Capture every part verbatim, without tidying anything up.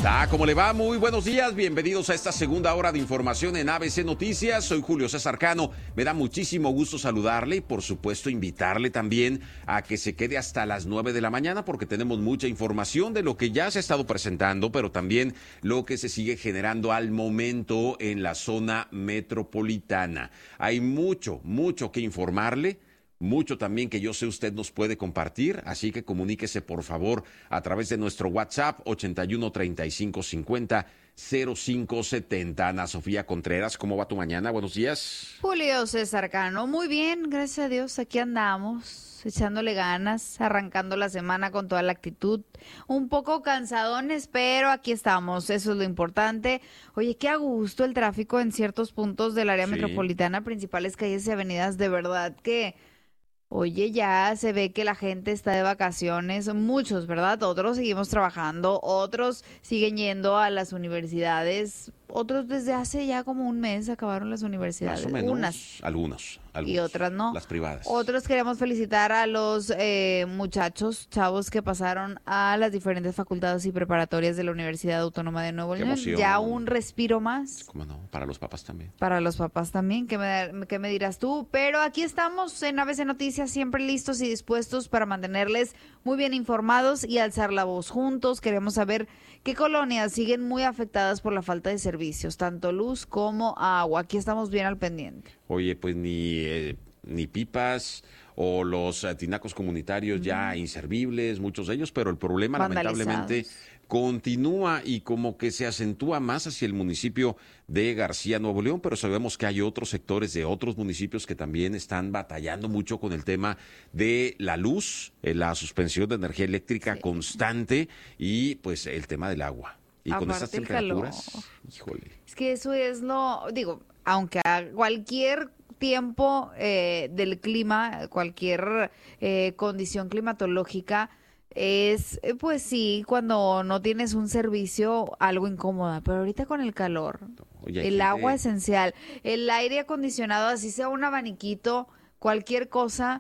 Ah, ¿cómo le va? Muy buenos días, bienvenidos a esta segunda hora de información en A B C Noticias. Soy Julio César Cano, me da muchísimo gusto saludarle y por supuesto invitarle también a que se quede hasta las nueve de la mañana porque tenemos mucha información de lo que ya se ha estado presentando, pero también lo que se sigue generando al momento en la zona metropolitana. Hay mucho, mucho que informarle. Mucho también que yo sé usted nos puede compartir, así que comuníquese por favor a través de nuestro WhatsApp ochenta y uno, treinta y cinco, cincuenta, cero cinco setenta. Ana Sofía Contreras, ¿cómo va tu mañana? Buenos días. Julio César Cano, muy bien, gracias a Dios, aquí andamos, echándole ganas, arrancando la semana con toda la actitud, un poco cansadones, pero aquí estamos, eso es lo importante. Oye, qué a gusto el tráfico en ciertos puntos del área sí. metropolitana, principales calles y avenidas, de verdad que... Oye, ya se ve que la gente está de vacaciones, muchos, ¿verdad? Otros seguimos trabajando, otros siguen yendo a las universidades, otros desde hace ya como un mes acabaron las universidades. Más o menos, unas. Algunos, algunos. Y otras no. Las privadas. Otros queremos felicitar a los eh, muchachos, chavos que pasaron a las diferentes facultades y preparatorias de la Universidad Autónoma de Nuevo León. Ya un respiro más. ¿Cómo no? Para los papás también. Para los papás también, ¿qué me, qué me dirás tú? Pero aquí estamos en A B C Noticias, siempre listos y dispuestos para mantenerles muy bien informados y alzar la voz juntos. Queremos saber qué colonias siguen muy afectadas por la falta de servicios, tanto luz como agua. Aquí estamos bien al pendiente. Oye, pues ni, eh, ni pipas o los eh, tinacos comunitarios mm. ya inservibles, muchos de ellos, pero el problema lamentablemente continúa y como que se acentúa más hacia el municipio de García, Nuevo León, pero sabemos que hay otros sectores de otros municipios que también están batallando mucho con el tema de la luz, eh, la suspensión de energía eléctrica sí. constante y pues el tema del agua. Y aparte con estas temperaturas, calor. híjole. Es que eso es lo, digo, aunque a cualquier tiempo eh, del clima, cualquier eh, condición climatológica, es, pues sí, cuando no tienes un servicio, algo incómoda, pero ahorita con el calor, Oye, el gente... agua esencial, el aire acondicionado, así sea un abaniquito, cualquier cosa,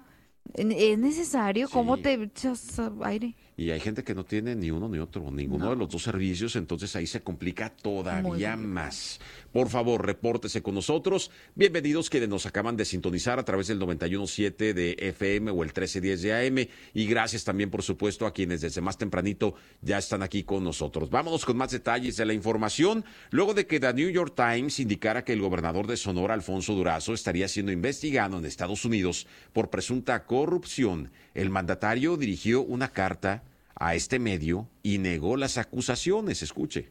es necesario. Sí. ¿Cómo te echas aire? Y hay gente que no tiene ni uno ni otro, ninguno no. de los dos servicios, entonces ahí se complica todavía más. Por favor, repórtese con nosotros. Bienvenidos quienes nos acaban de sintonizar a través del noventa y uno punto siete de F M o el trece diez de A M. Y gracias también, por supuesto, a quienes desde más tempranito ya están aquí con nosotros. Vámonos con más detalles de la información. Luego de que The New York Times indicara que el gobernador de Sonora, Alfonso Durazo, estaría siendo investigado en Estados Unidos por presunta corrupción, el mandatario dirigió una carta a este medio y negó las acusaciones. Escuche.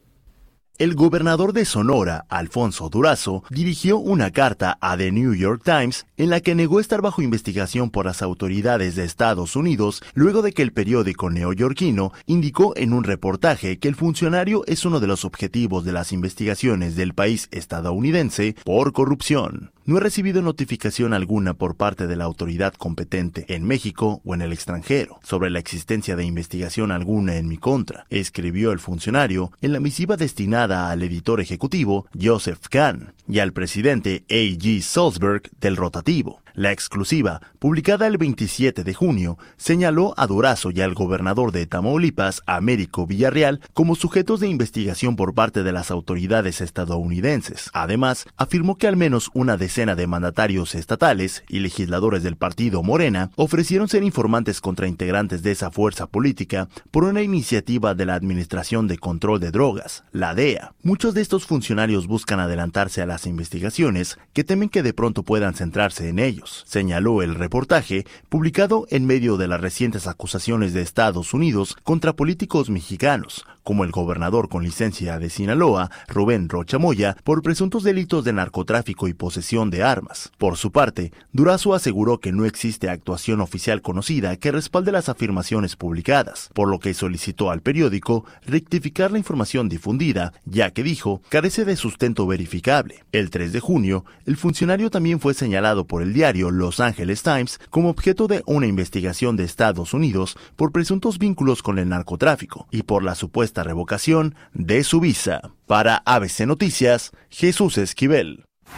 El gobernador de Sonora, Alfonso Durazo, dirigió una carta a The New York Times en la que negó estar bajo investigación por las autoridades de Estados Unidos luego de que el periódico neoyorquino indicó en un reportaje que el funcionario es uno de los objetivos de las investigaciones del país estadounidense por corrupción. No he recibido notificación alguna por parte de la autoridad competente en México o en el extranjero sobre la existencia de investigación alguna en mi contra, escribió el funcionario en la misiva destinada al editor ejecutivo Joseph Kahn y al presidente A G Salzberg del rotativo. La exclusiva, publicada el veintisiete de junio, señaló a Durazo y al gobernador de Tamaulipas, Américo Villarreal, como sujetos de investigación por parte de las autoridades estadounidenses. Además, afirmó que al menos una decena de mandatarios estatales y legisladores del partido Morena ofrecieron ser informantes contra integrantes de esa fuerza política por una iniciativa de la Administración de Control de Drogas, la D E A. Muchos de estos funcionarios buscan adelantarse a las investigaciones que temen que de pronto puedan centrarse en ellos, señaló el reportaje publicado en medio de las recientes acusaciones de Estados Unidos contra políticos mexicanos, como el gobernador con licencia de Sinaloa, Rubén Rocha Moya, por presuntos delitos de narcotráfico y posesión de armas. Por su parte, Durazo aseguró que no existe actuación oficial conocida que respalde las afirmaciones publicadas, por lo que solicitó al periódico rectificar la información difundida, ya que dijo carece de sustento verificable. El tres de junio, el funcionario también fue señalado por el diario Los Angeles Times como objeto de una investigación de Estados Unidos por presuntos vínculos con el narcotráfico y por la supuesta revocación de su visa. Para A B C Noticias, Jesús Esquivel.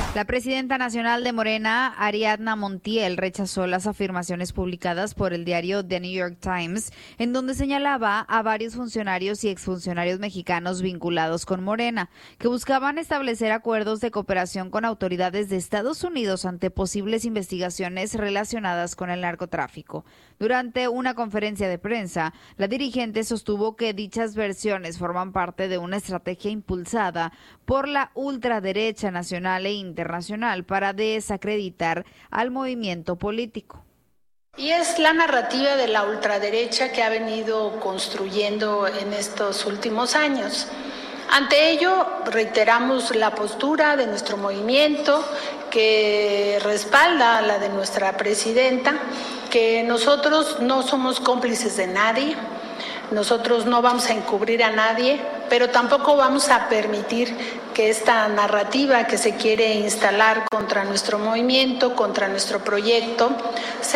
La presidenta nacional de Morena, Ariadna Montiel, rechazó las afirmaciones publicadas por el diario The New York Times, en donde señalaba a varios funcionarios y exfuncionarios mexicanos vinculados con Morena, que buscaban establecer acuerdos de cooperación con autoridades de Estados Unidos ante posibles investigaciones relacionadas con el narcotráfico. Durante una conferencia de prensa, la dirigente sostuvo que dichas versiones forman parte de una estrategia impulsada por la ultraderecha nacional e internacional para desacreditar al movimiento político. Y es la narrativa de la ultraderecha que ha venido construyendo en estos últimos años. Ante ello, reiteramos la postura de nuestro movimiento, que respalda la de nuestra presidenta, que nosotros no somos cómplices de nadie, nosotros no vamos a encubrir a nadie, pero tampoco vamos a permitir que esta narrativa que se quiere instalar contra nuestro movimiento, contra nuestro proyecto, se